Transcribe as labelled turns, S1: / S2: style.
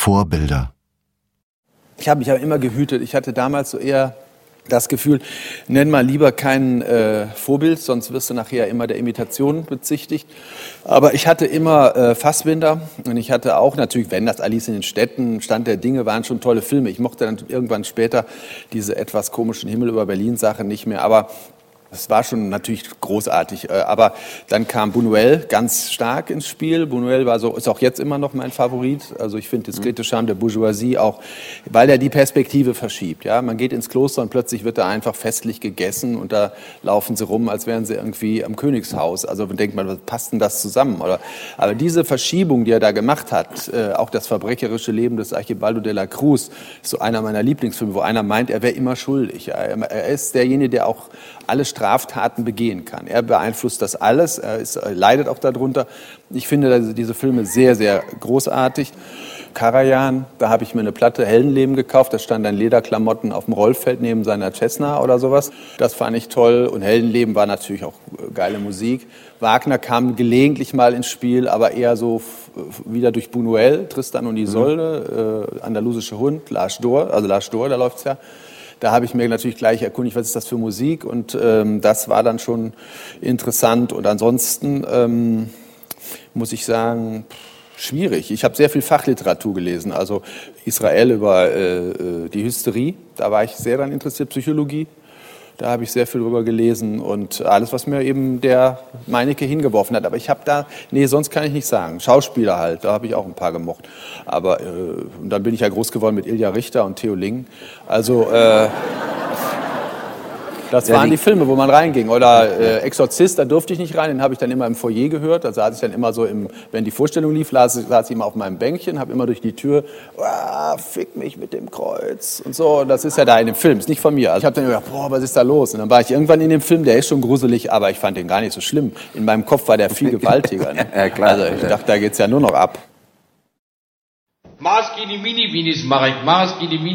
S1: Vorbilder.
S2: Ich habe mich aber immer gehütet. Ich hatte damals so eher das Gefühl, nenn mal lieber kein Vorbild, sonst wirst du nachher immer der Imitation bezichtigt. Aber ich hatte immer Fassbinder und ich hatte auch natürlich, wenn das Alice in den Städten, Stand der Dinge, waren schon tolle Filme. Ich mochte dann irgendwann später diese etwas komischen Himmel über Berlin-Sache nicht mehr, aber es war schon natürlich großartig, aber dann kam Buñuel ganz stark ins Spiel. Buñuel ist auch jetzt immer noch mein Favorit. Also ich finde diskrete Charme der Bourgeoisie auch, weil er die Perspektive verschiebt. Ja, man geht ins Kloster und plötzlich wird da einfach festlich gegessen und da laufen sie rum, als wären sie irgendwie am Königshaus. Also man denkt, was passt denn das zusammen? Aber diese Verschiebung, die er da gemacht hat, auch das verbrecherische Leben des Archibaldo de la Cruz, ist so einer meiner Lieblingsfilme, wo einer meint, er wäre immer schuldig. Er ist derjenige, der auch alle Straftaten begehen kann. Er beeinflusst das alles, er leidet auch darunter. Ich finde diese Filme sehr, sehr großartig. Karajan, da habe ich mir eine Platte Heldenleben gekauft, da stand dann Lederklamotten auf dem Rollfeld neben seiner Cessna oder sowas. Das fand ich toll und Heldenleben war natürlich auch geile Musik. Wagner kam gelegentlich mal ins Spiel, aber eher so wieder durch Buñuel, Tristan und Isolde, Andalusische Hund, L'Âge d'Or, da läuft's ja. Da habe ich mir natürlich gleich erkundigt, was ist das für Musik, und das war dann schon interessant. Und ansonsten muss ich sagen, schwierig. Ich habe sehr viel Fachliteratur gelesen, also Israel über die Hysterie, da war ich sehr daran interessiert, Psychologie, da habe ich sehr viel drüber gelesen und alles, was mir eben der Meinecke hingeworfen hat. Aber ich habe sonst kann ich nicht sagen. Schauspieler halt, da habe ich auch ein paar gemocht. Aber und dann bin ich ja groß geworden mit Ilja Richter und Theo Ling. Also das waren die Filme, wo man reinging. Oder Exorzist, da durfte ich nicht rein, den habe ich dann immer im Foyer gehört. Da saß ich dann immer so, wenn die Vorstellung lief, saß ich immer auf meinem Bänkchen, habe immer durch die Tür, fick mich mit dem Kreuz und so. Und das ist ja da in dem Film, ist nicht von mir. Also ich habe dann gedacht, was ist da los? Und dann war ich irgendwann in dem Film, der ist schon gruselig, aber ich fand den gar nicht so schlimm. In meinem Kopf war der viel gewaltiger. Ne? Ja, klar. Also ich dachte, da geht's ja nur noch ab.